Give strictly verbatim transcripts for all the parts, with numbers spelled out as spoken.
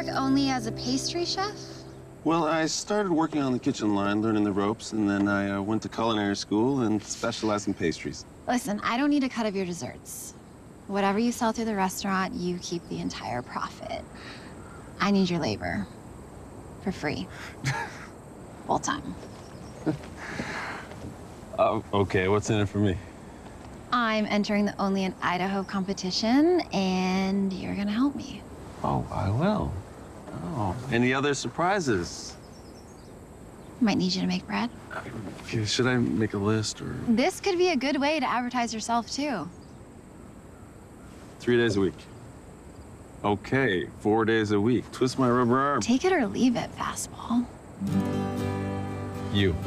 work only as a pastry chef? Well, I started working on the kitchen line, learning the ropes, and then I uh, went to culinary school and specialized in pastries. Listen, I don't need a cut of your desserts. Whatever you sell through the restaurant, you keep the entire profit. I need your labor. For free. Full time. Uh, okay, what's in it for me? I'm entering the Only in Idaho competition, and you're gonna help me. Oh, I will. Oh, any other surprises? Might need you to make bread. Okay, should I make a list or? This could be a good way to advertise yourself, too. Three days a week. Okay, four days a week. Twist my rubber arm. Take it or leave it, fastball. You.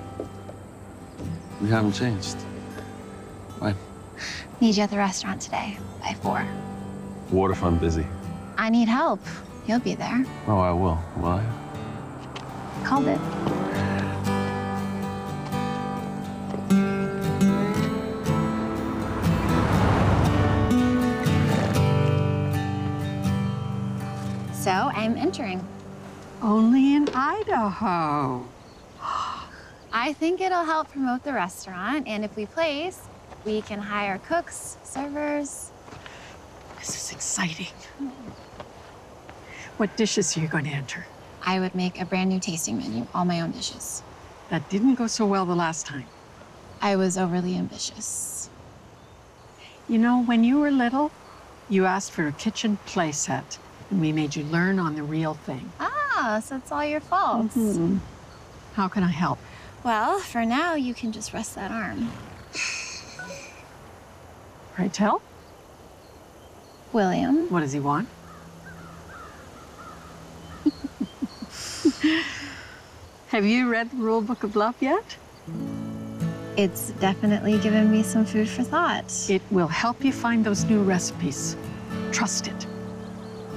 We haven't changed. Fine. Need you at the restaurant today by four. What if I'm busy? I need help. You'll be there. Oh, I will. Will I? Called it. So I'm entering. Only in Idaho. I think it'll help promote the restaurant, and if we place, we can hire cooks, servers. This is exciting. What dishes are you going to enter? I would make a brand new tasting menu, all my own dishes. That didn't go so well the last time. I was overly ambitious. You know, when you were little, you asked for a kitchen play set, and we made you learn on the real thing. Ah, so it's all your fault. Mm-hmm. How can I help? Well, for now, you can just rest that arm. Pray tell. William. What does he want? Have you read the Rule Book of Love yet? It's definitely given me some food for thought. It will help you find those new recipes. Trust it.